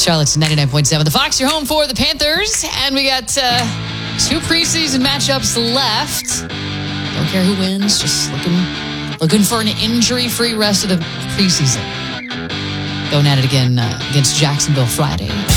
Charlotte's 99.7. The Fox, you're home for the Panthers. And we got 2 preseason matchups left. Don't care who wins, just looking for an injury-free rest of the preseason. Going at it again against Jacksonville Friday.